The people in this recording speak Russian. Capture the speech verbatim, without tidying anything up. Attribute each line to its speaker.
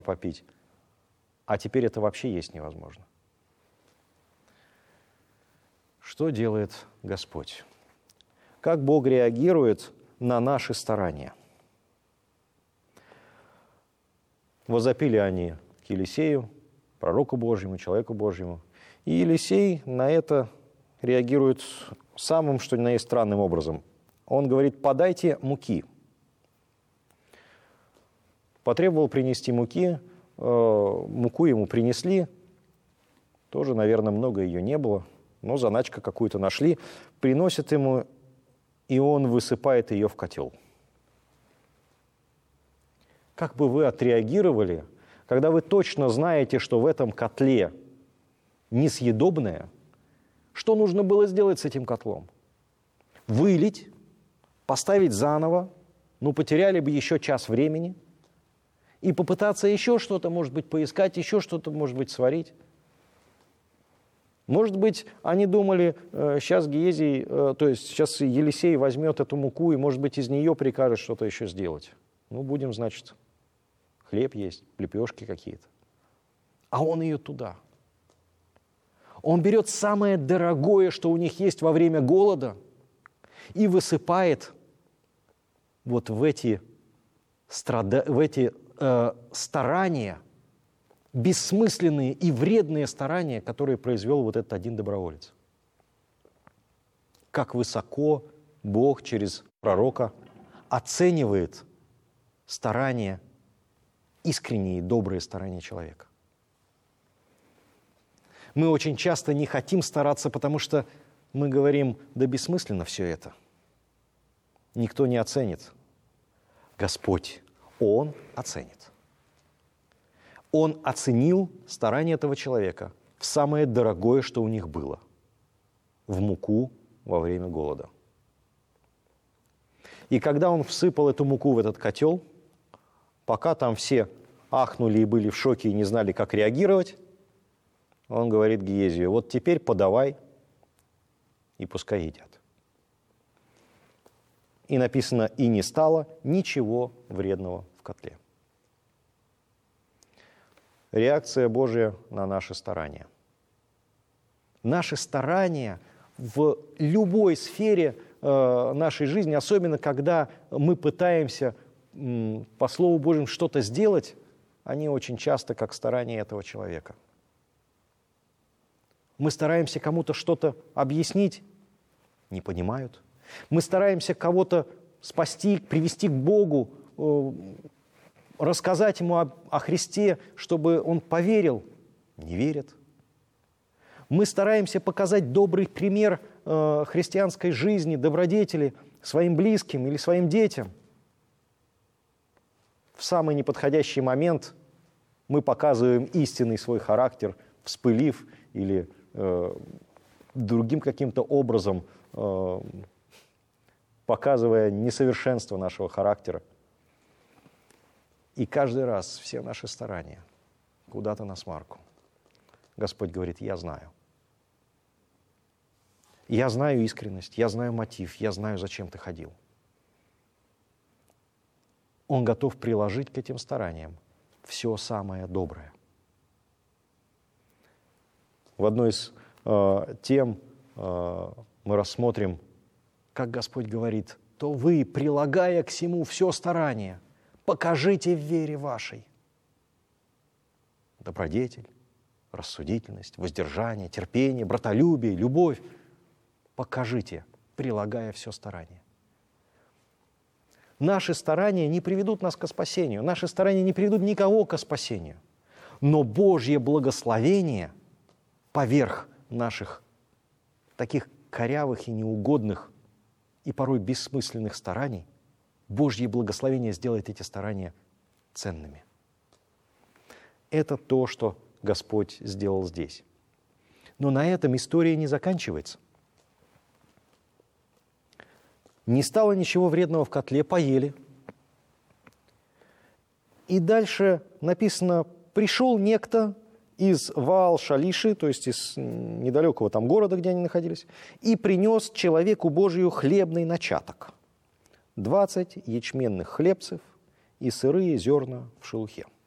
Speaker 1: попить, а теперь это вообще есть невозможно. Что делает Господь? Как Бог реагирует на наши старания? Возопили они к Елисею, пророку Божьему, человеку Божьему. И Елисей на это реагирует самым, что ни на есть, странным образом. Он говорит: подайте муки. Потребовал принести муки, муку ему принесли, тоже, наверное, много ее не было, но заначка какую-то нашли, приносят ему, и он высыпает ее в котел. Как бы вы отреагировали, когда вы точно знаете, что в этом котле несъедобное? Что нужно было сделать с этим котлом? Вылить, поставить заново, ну, потеряли бы еще час времени, и попытаться еще что-то, может быть, поискать, еще что-то, может быть, сварить. Может быть, они думали, сейчас Гиезий, то есть сейчас Елисей возьмет эту муку и, может быть, из нее прикажет что-то еще сделать. Ну, будем, значит, хлеб есть, лепешки какие-то. А он ее туда. Он берет самое дорогое, что у них есть во время голода, и высыпает вот в эти, страда... в эти э, старания, бессмысленные и вредные старания, которые произвел вот этот один доброволец. Как высоко Бог через пророка оценивает старания, искренние и добрые старания человека. Мы очень часто не хотим стараться, потому что мы говорим: да бессмысленно все это. Никто не оценит. Господь, Он оценит. Он оценил старание этого человека в самое дорогое, что у них было, в муку во время голода. И когда он всыпал эту муку в этот котел, пока там все ахнули и были в шоке и не знали, как реагировать, он говорит Гиезию: вот теперь подавай, и пускай едят. И написано: и не стало ничего вредного в котле. Реакция Божия на наши старания. Наши старания в любой сфере э, нашей жизни, особенно когда мы пытаемся м, по Слову Божьему что-то сделать, они очень часто как старания этого человека. Мы стараемся кому-то что-то объяснить, не понимают. Мы стараемся кого-то спасти, привести к Богу, э, рассказать ему о, о Христе, чтобы он поверил, не верят. Мы стараемся показать добрый пример э, христианской жизни, добродетели своим близким или своим детям. В самый неподходящий момент мы показываем истинный свой характер, вспылив или э, другим каким-то образом э, показывая несовершенство нашего характера. И каждый раз все наши старания куда-то насмарку. Господь говорит: я знаю. Я знаю искренность, я знаю мотив, я знаю, зачем ты ходил. Он готов приложить к этим стараниям все самое доброе. В одной из э, тем э, мы рассмотрим, как Господь говорит: то вы, прилагая к сему все старание, покажите в вере вашей добродетель, рассудительность, воздержание, терпение, братолюбие, любовь. Покажите, прилагая все старание. Наши старания не приведут нас к спасению, наши старания не приведут никого к спасению. Но Божье благословение поверх наших таких корявых и неугодных и порой бессмысленных стараний, Божье благословение сделает эти старания ценными. Это то, что Господь сделал здесь. Но на этом история не заканчивается. Не стало ничего вредного в котле, поели. И дальше написано: пришел некто из Ваал-Шалиши, то есть из недалекого там города, где они находились, и принес человеку Божию хлебный начаток. Двадцать ячменных хлебцев и сырые зерна в шелухе.